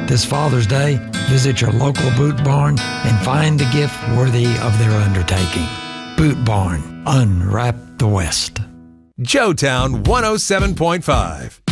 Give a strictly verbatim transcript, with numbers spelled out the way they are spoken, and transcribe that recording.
This Father's Day, visit your local Boot Barn and find a gift worthy of their undertaking. Boot Barn, unwrap the West. Joetown one oh seven point five.